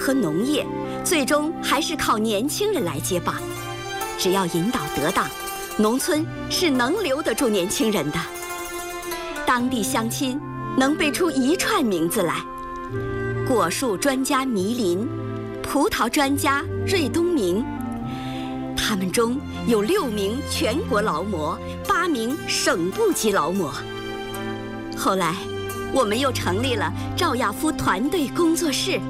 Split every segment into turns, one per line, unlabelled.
和农业，最终还是靠年轻人来接棒。只要引导得当，农村是能留得住年轻人的。当地乡亲能背出一串名字来：果树专家迷林，葡萄专家瑞东明。他们中有6名全国劳模，8名省部级劳模。后来，我们又成立了赵亚夫团队工作室。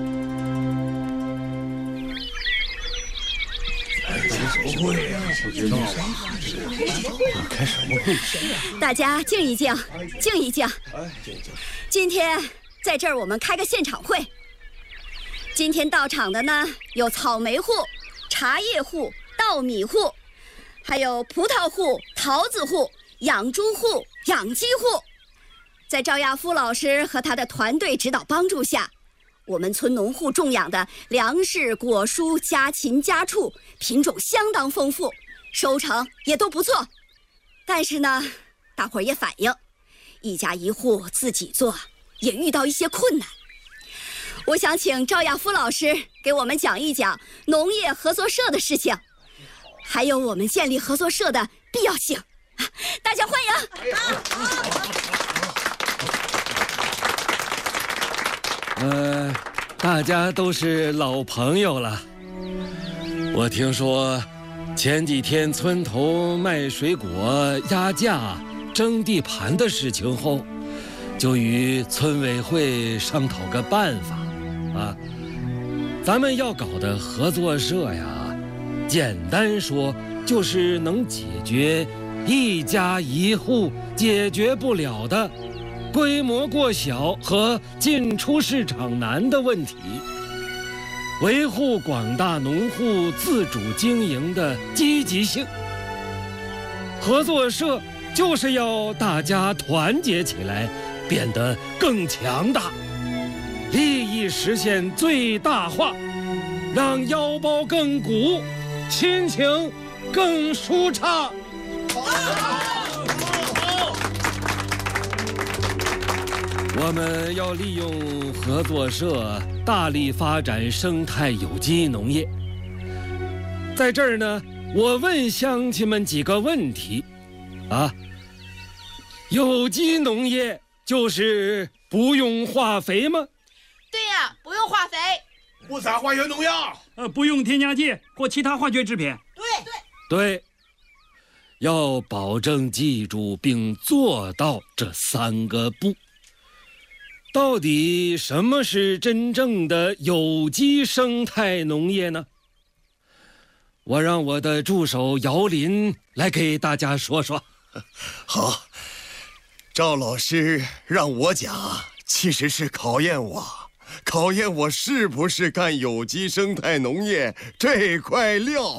开什么会呀？不知道啊，开什么会？
大家静一静，静一静。今天在这儿我们开个现场会。今天到场的呢，有草莓户、茶叶户、稻米户，还有葡萄户、桃子户、养猪户、养鸡户。在赵亚夫老师和他的团队指导帮助下，我们村农户种养的粮食、果蔬家禽家畜品种相当丰富，收成也都不错。但是呢，大伙儿也反映，一家一户自己做也遇到一些困难。我想请赵亚夫老师给我们讲一讲农业合作社的事情，还有我们建立合作社的必要性。大家欢迎。
大家都是老朋友了。我听说前几天村头卖水果压价争地盘的事情后，就与村委会商讨个办法啊。咱们要搞的合作社呀，简单说就是能解决一家一户解决不了的规模过小和进出市场难的问题，维护广大农户自主经营的积极性。合作社就是要大家团结起来，变得更强大，利益实现最大化，让腰包更鼓，心情更舒畅。我们要利用合作社大力发展生态有机农业。在这儿呢，我问乡亲们几个问题啊。有机农业就是不用化肥吗？
对呀，不用化肥，
不撒化学农药，
不用添加剂或其他化学制品。
对，要保证记住并做到这3个不。到底什么是真正的有机生态农业呢？我让我的助手姚林来给大家说说。
好，赵老师让我讲，其实是考验我是不是干有机生态农业这块料。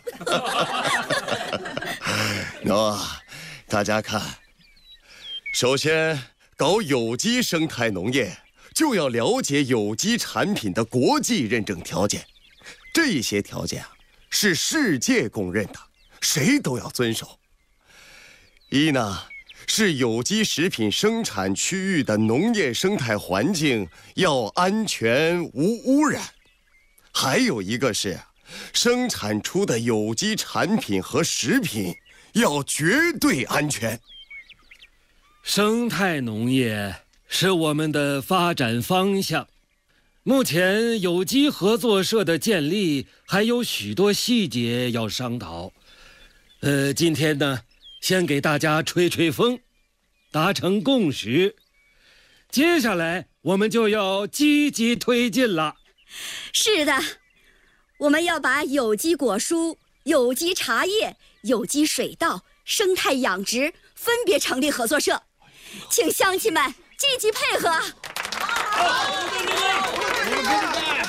大家看，首先搞有机生态农业，就要了解有机产品的国际认证条件。这些条件是世界公认的，谁都要遵守。一呢，是有机食品生产区域的农业生态环境要安全无污染。还有一个是，生产出的有机产品和食品要绝对安全。
生态农业是我们的发展方向。目前有机合作社的建立还有许多细节要商讨。今天呢，先给大家吹吹风，达成共识。接下来我们就要积极推进了。
是的，我们要把有机果蔬、有机茶叶、有机水稻、生态养殖分别成立合作社，请乡亲们积极配合。